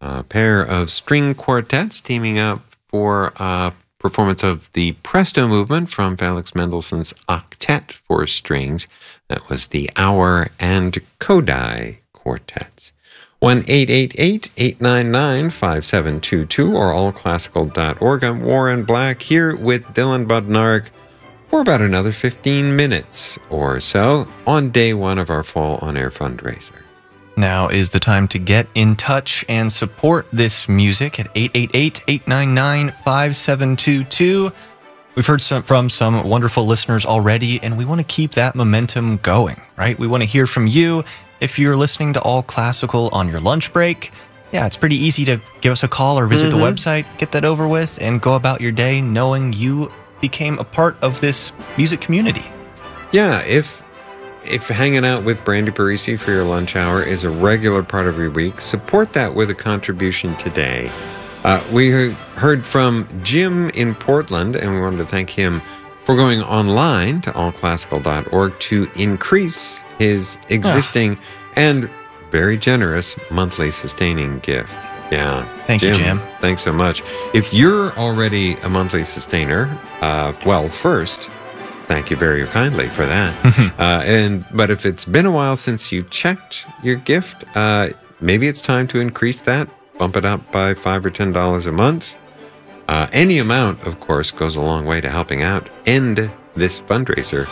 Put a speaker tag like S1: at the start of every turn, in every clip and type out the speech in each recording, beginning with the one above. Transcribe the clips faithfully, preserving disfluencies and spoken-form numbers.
S1: a pair of string quartets teaming up for a performance of the Presto movement from Felix Mendelssohn's Octet for Strings. That was the Auer and Kodai quartets. one eight eight eight, eight nine nine, five seven two two or all classical dot org. I'm Warren Black here with Dylan Budnark for about another fifteen minutes or so on day one of our Fall On Air fundraiser.
S2: Now is the time to get in touch and support this music at eight eight eight, eight nine nine, five seven two two. We've heard some, from some wonderful listeners already, and we want to keep that momentum going, right? We want to hear from you. If you're listening to All Classical on your lunch break, yeah, it's pretty easy to give us a call or visit mm-hmm. the website, get that over with, and go about your day knowing you became a part of this music community.
S1: Yeah, if if hanging out with Brandy Parisi for your lunch hour is a regular part of your week, support that with a contribution today. Uh, we heard from Jim in Portland, and we wanted to thank him for going online to all classical dot org to increase his existing oh. and very generous monthly sustaining gift. Yeah.
S2: Thank Jim, you, Jim.
S1: Thanks so much. If you're already a monthly sustainer, uh, well, first, thank you very kindly for that. uh, and But if it's been a while since you checked your gift, uh, maybe it's time to increase that, bump it up by five or ten dollars a month. Uh, any amount, of course, goes a long way to helping out end this fundraiser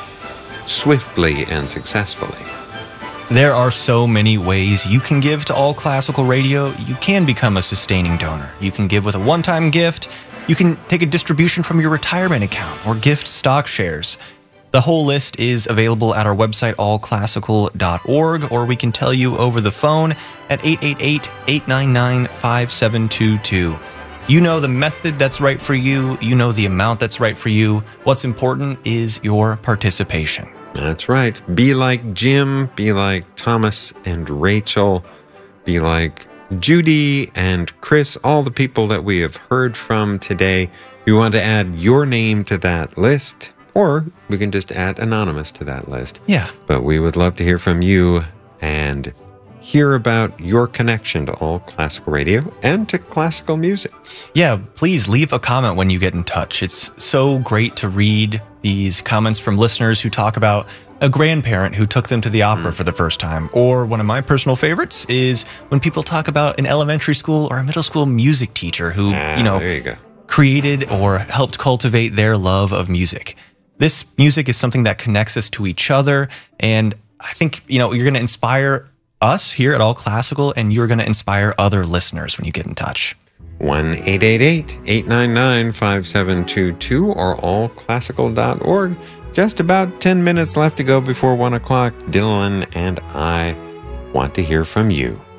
S1: swiftly and successfully.
S2: There are so many ways you can give to All Classical Radio. You can become a sustaining donor. You can give with a one-time gift. You can take a distribution from your retirement account or gift stock shares. The whole list is available at our website, all classical dot org, or we can tell you over the phone at eight eight eight, eight nine nine, five seven two two. You know the method that's right for you. You know the amount that's right for you. What's important is your participation.
S1: That's right. Be like Jim. Be like Thomas and Rachel. Be like Judy and Chris, all the people that we have heard from today. We want to add your name to that list, or we can just add anonymous to that list.
S2: Yeah.
S1: But we would love to hear from you and hear about your connection to All Classical Radio and to classical music.
S2: Yeah, please leave a comment when you get in touch. It's so great to read these comments from listeners who talk about a grandparent who took them to the opera mm. for the first time. Or one of my personal favorites is when people talk about an elementary school or a middle school music teacher who,
S1: ah,
S2: you know,
S1: there you go.
S2: created or helped cultivate their love of music. This music is something that connects us to each other. And I think, you know, you're going to inspire us here at All Classical, and you're going to inspire other listeners when you get in touch.
S1: one eight eight eight, eight nine nine, five seven two two or all classical dot org. Just about ten minutes left to go before one o'clock. Dylan and I want to hear from you.